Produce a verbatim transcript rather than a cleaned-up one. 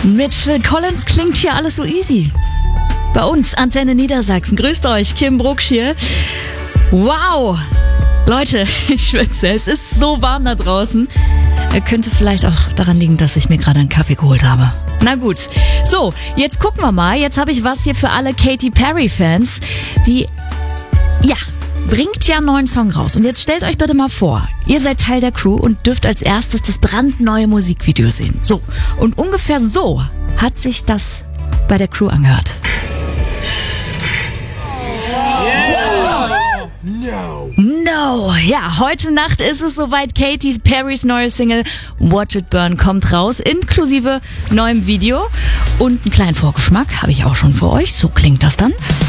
Mit Phil Collins klingt hier alles so easy. Bei uns, Antenne Niedersachsen. Grüßt euch, Kim Brucksch hier. Wow! Leute, ich schwitze, es ist so warm da draußen. Könnte vielleicht auch daran liegen, dass ich mir gerade einen Kaffee geholt habe. Na gut, so, jetzt gucken wir mal. Jetzt habe ich was hier für alle Katy Perry-Fans. Die, ja, bringt ja einen neuen Song raus. Und jetzt stellt euch bitte mal vor, ihr seid Teil der Crew und dürft als erstes das brandneue Musikvideo sehen. So, und ungefähr so hat sich das bei der Crew angehört. No. No. Ja, heute Nacht ist es soweit. Katy Perrys neue Single Watch It Burn kommt raus, inklusive neuem Video. Und einen kleinen Vorgeschmack habe ich auch schon für euch. So klingt das dann.